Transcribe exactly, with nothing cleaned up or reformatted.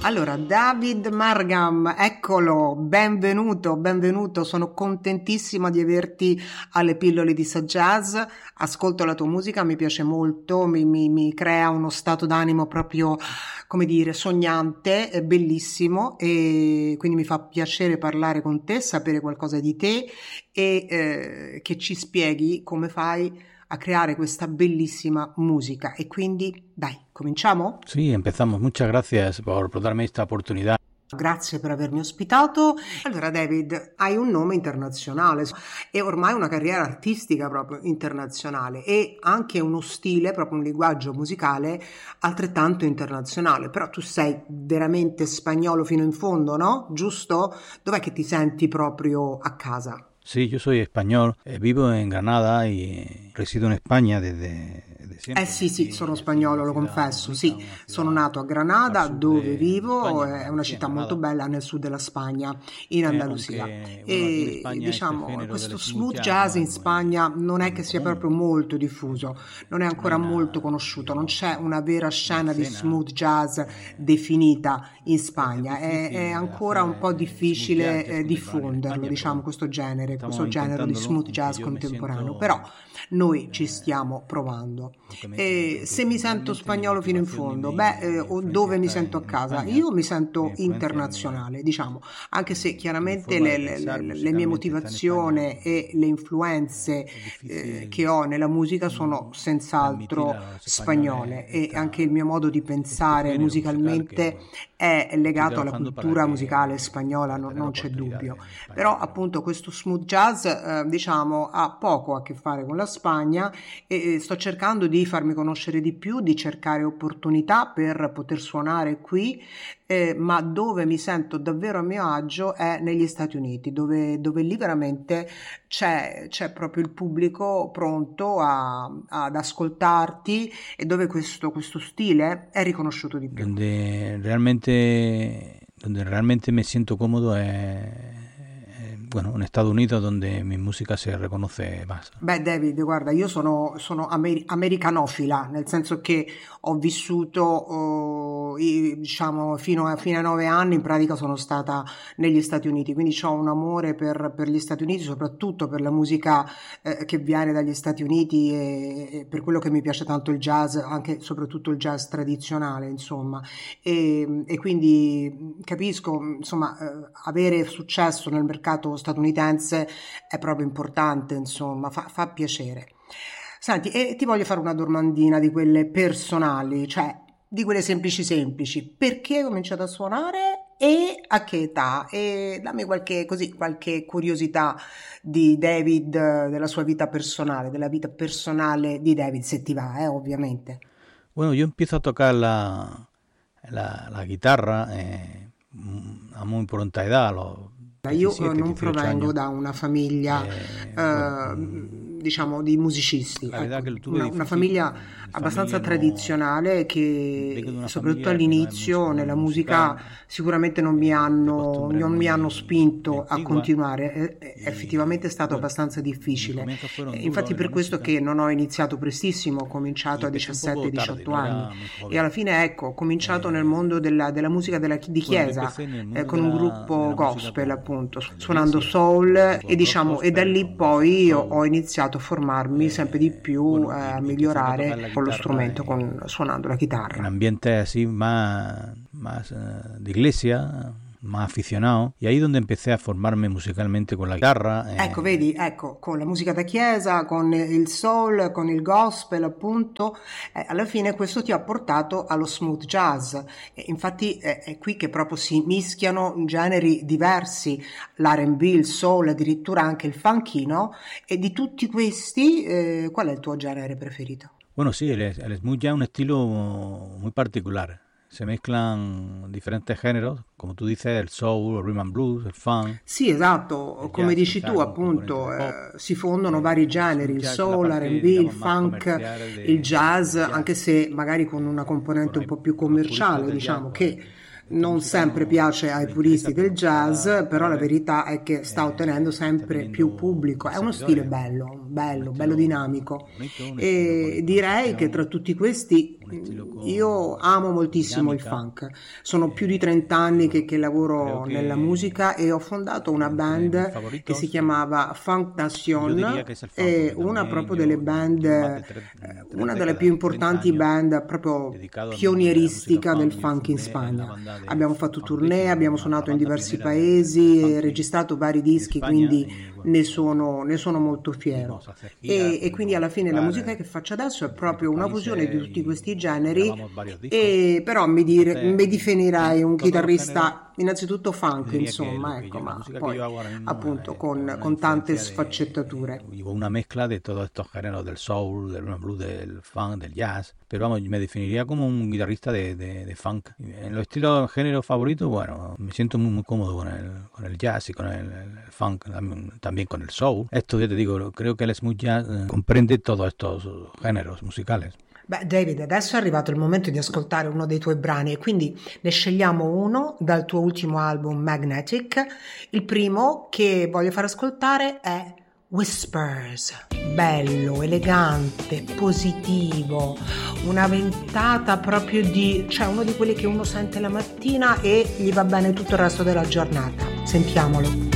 Allora, David Margam, eccolo, benvenuto, benvenuto, sono contentissima di averti alle pillole di Sa Jazz, ascolto la tua musica, mi piace molto, mi, mi, mi crea uno stato d'animo proprio, come dire, sognante, è bellissimo e quindi mi fa piacere parlare con te, sapere qualcosa di te e eh, che ci spieghi come fai a creare questa bellissima musica. E quindi, dai, cominciamo? Sí, empezamos. Muchas gracias por, por darme esta oportunidad. Grazie per avermi ospitato. Allora, David, hai un nome internazionale e ormai una carriera artistica proprio internazionale e anche uno stile, proprio un linguaggio musicale altrettanto internazionale. Però tu sei veramente spagnolo fino in fondo, no? Giusto? Dov'è che ti senti proprio a casa? Sí, yo soy español, eh, vivo en Granada y resido en España desde, desde siempre. Eh sì, sì, sono spagnolo, lo confesso, sì, sono nato a Granada dove vivo, è una città molto bella nel sud della Spagna, in Andalusia e diciamo questo smooth jazz in Spagna non è che sia proprio molto diffuso, non è ancora molto conosciuto, non c'è una vera scena di smooth jazz definita in Spagna, è, è ancora un po' difficile eh, diffonderlo, diciamo, questo genere. Questo genere di smooth jazz contemporaneo, però noi ci stiamo provando. E se mi sento spagnolo fino in fondo, beh, eh, o dove mi sento a casa? Io mi sento internazionale, diciamo, anche se chiaramente le, le, le, le mie motivazioni e le influenze eh, che ho nella musica sono senz'altro spagnole e anche il mio modo di pensare musicalmente è legato alla cultura musicale spagnola, non, non c'è dubbio. Però appunto questo smooth jazz eh, diciamo ha poco a che fare con la Spagna e, e sto cercando di farmi conoscere di più, di cercare opportunità per poter suonare qui, eh, ma dove mi sento davvero a mio agio è negli Stati Uniti, dove, dove lì veramente c'è, c'è proprio il pubblico pronto a, ad ascoltarti e dove questo, questo stile è riconosciuto di più. Donde realmente, donde realmente me siento cómodo è bueno, en Estados Unidos donde mi música se reconoce más. Beh, David, guarda, io sono, sono amer- americanofila, nel senso che ho vissuto, oh, i- diciamo, fino a, fino a nove anni, in pratica sono stata negli Stati Uniti, quindi ho un amore per, per gli Stati Uniti, soprattutto per la musica eh, che viene dagli Stati Uniti e, e per quello che mi piace tanto il jazz, anche soprattutto il jazz tradizionale, insomma. E, e quindi capisco, insomma, eh, avere successo nel mercato statunitense è proprio importante, insomma, fa, fa piacere. Senti, e ti voglio fare una domandina di quelle personali, cioè di quelle semplici semplici. Perché hai cominciato a suonare e a che età? E dammi qualche, così, qualche curiosità di David, eh, della sua vita personale, della vita personale di David, se ti va, eh, ovviamente. Bueno, yo empiezo a tocar la, la, la guitarra eh, a muy pronta edad, a los Io eh, diecisiete, non dieciocho provengo años. da una famiglia, Eh, eh, bueno, diciamo, di musicisti, la verdad ecco, que lo tuve una, una difícil. famiglia Mi abbastanza familia no, tradizionale vengo de che una soprattutto familia que no es all'inizio mus- nella muy musica musical, sicuramente non mi eh, de hanno, costumbres non mi muy, hanno muy spinto a antiguas continuare, e- e- y effettivamente è stato bueno, abbastanza mis difficile. comienzos fueron E duros infatti en per la questo música che non ho iniziato prestissimo, ho cominciato y a empecé un diciassette poco tarde, diciotto no anni era muy e joven. alla fine ecco, ho cominciato nel Eh, mondo della, della musica della- di bueno, yo chiesa, empecé en el eh, mundo con de un la, de gruppo la música gospel con, appunto, con la suonando iglesia, soul con, e con rock diciamo e da gospel, lì con poi ho, ho soul. iniziato a formarmi sempre di Eh, più, bueno, eh, y a empecé a tocar la migliorare con lo guitarra strumento, con, en, suonando la en chitarra. ambientes así más, más eh, de iglesia, más aficionado, y ahí donde empecé a formarme musicalmente con la guitarra. Ecco, eh, vedi, ecco, con la musica da chiesa, con il soul, con il gospel, appunto, eh, alla fine questo ti ha portato allo smooth jazz. E infatti è, è qui che proprio si mischiano generi diversi, l'R and B, il soul, addirittura anche il funky, no? E di tutti questi, eh, qual è il tuo genere preferito? Bueno, sí, el, el smooth jazz es un estilo muy particular. Se mezclan diferentes géneros, como tú dices, el soul, el rhythm and blues, el funk, Sì, esatto, el come jazz, dici quizás tu, algún componente appunto, de pop. eh, si fondono Eh, vari el generi, smooth il jazz es la soul, parte, R and B, il digamos, más funk, comercial il de, jazz, del anche jazz. se magari con una componente Bueno, un hay, po' più a los puristas commerciale, del jazz, diciamo, pues, che esta non música sempre no piace ai les interesa, puristi del pero jazz, cada, però cada la vez verità è che sta ottenendo eh, está sempre più teniendo pubblico. È más uno stile seguidores. bello, Un bello, bello estilo dinamico. bonito, un estilo con E direi che tra improvisación, tutti questi un Io amo moltissimo il funk, sono più di trenta anni che, che lavoro nella musica e ho fondato una band che si chiamava Funk Nation, è una proprio delle band, una delle più importanti band proprio pionieristica del funk in Spagna. Abbiamo fatto tournée, abbiamo suonato in diversi paesi, registrato vari dischi, quindi ne sono, ne sono molto fiero. E, e quindi alla fine la musica che faccio adesso è proprio una fusione di tutti questi generi, e però mi, dire, mi definirei un chitarrista innanzitutto funk, insomma, ecco, ma poi appunto con, con tante sfaccettature. Una mezcla de todos estos géneros, del soul, del rhythm and blues, del funk, del jazz, pero vamos, me definiría como un guitarrista de, de, de funk. En los estilos, género favorito, bueno, me siento muy, muy cómodo con el, con el jazz y con el, el funk, también, también con el soul. Esto, ya te digo, creo que el smooth jazz eh, comprende todos estos géneros musicales. Beh, David, adesso è arrivato il momento di ascoltare uno dei tuoi brani e quindi ne scegliamo uno dal tuo ultimo album Magnetic. Il primo che voglio far ascoltare è Whispers. Bello, elegante, positivo, una ventata proprio di, cioè uno di quelli che uno sente la mattina e gli va bene tutto il resto della giornata. Sentiamolo.